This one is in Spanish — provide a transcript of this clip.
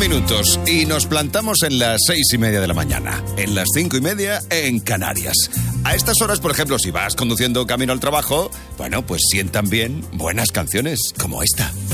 minutos y nos plantamos en las 6:30 de la mañana, en las 5:30 en Canarias. A estas horas, por ejemplo, si vas conduciendo camino al trabajo, bueno, pues sientan bien buenas canciones como esta.